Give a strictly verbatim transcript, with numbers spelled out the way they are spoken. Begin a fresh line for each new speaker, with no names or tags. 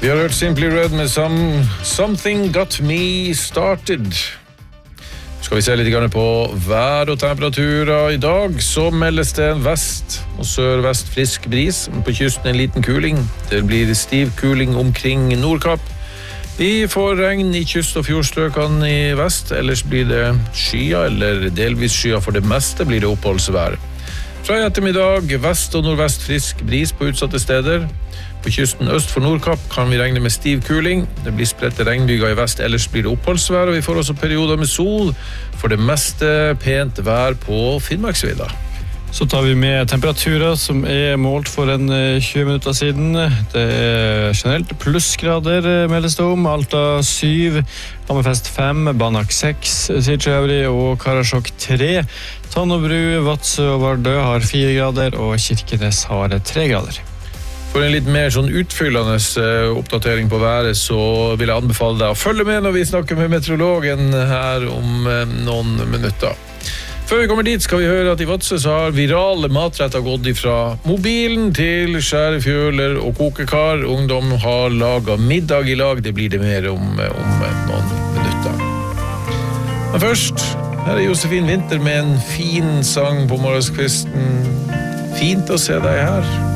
Vi har hørt Simply Red med some, Something Got Me Started. Skal vi se litt grann på vær og temperaturer. I dag så meldes det en vest og sørvest frisk bris. På kysten en liten kuling. Det blir stiv kuling omkring Nordkapp. Vi får regn i kyst- og fjordstrøkene i vest. Ellers blir det skyer, eller delvis skyer. For det meste blir det oppholdsvær. Fra i ettermiddag vest og nordvest frisk bris på utsatte steder. På kysten øst for Nordkapp kan vi regne med stiv kuling. Det blir spredte regnbyger i vest, ellers blir det oppholdsvær, og vi får også perioder med sol. For det meste pent vær på Finnmarksvidda.
Så tar vi med temperaturer som er målt for en tjue minutter siden. Det er generelt plussgrader, meldes det om. Alta syv, Hammerfest fem, Banak seks, Sirtjøvri og Karasjok tre. Tannobru, Vadsø og Vardø har fire grader, og Kirkenes har tre grader.
For en litt mer sånn utfyllende oppdatering på været, så vil jeg anbefale deg å følge med når vi snakker med meteorologen her om noen minutter. Før vi kommer dit skal vi høre at i Vadsø så har virale matretter gått ifra mobilen til skjærefjøler og kokekar. Ungdom har laget middag i lag, det blir det mer om, om noen minutter. Men først, her er Josefin Winther med en fin sang på morgenskvisten. Fint å se deg her.